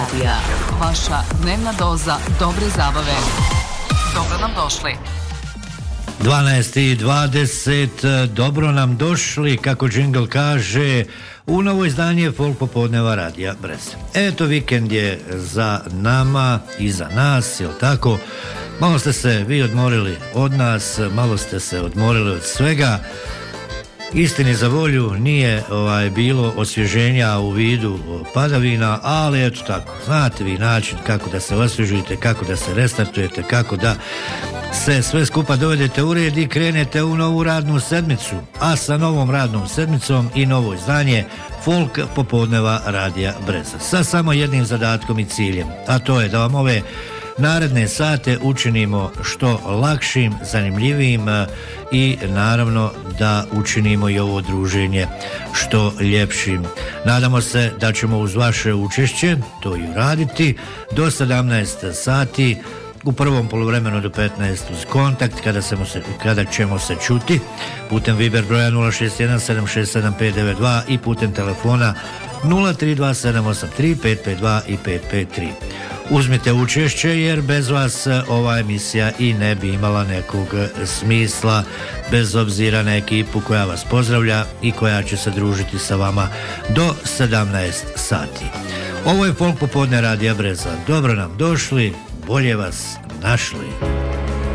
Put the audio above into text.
radija. Vaša dnevna doza dobre zabave. Dobro nam došli. 12:20, dobro nam došli, kako džingl kaže, u novo izdanje Folk popodneva radija Brez. Eto, vikend je za nama i za nas, jel tako? Malo ste se vi odmorili od nas, malo ste se odmorili od svega. Istini za volju nije bilo osvježenja u vidu padavina, ali eto tako, znate vi način kako da se osvježite, kako da se restartujete, kako da se sve skupa dovedete u red i krenete u novu radnu sedmicu, a sa novom radnom sedmicom i novo izdanje Folk popodneva radija Breza, sa samo jednim zadatkom i ciljem, a to je da vam ove naredne sate učinimo što lakšim, zanimljivim i naravno da učinimo i ovo druženje što ljepšim. Nadamo se da ćemo uz vaše učešće to i uraditi do 17 sati, u prvom poluvremenu do 15 uz kontakt kada ćemo se čuti putem Viber broja 061-767-592 i putem telefona 032-783-552 i 553. Uzmite učešće jer bez vas ova emisija i ne bi imala nekog smisla, bez obzira na ekipu koja vas pozdravlja i koja će se družiti sa vama do 17 sati. Ovo je Folk popodne radija Breza. Dobro nam došli, bolje vas našli.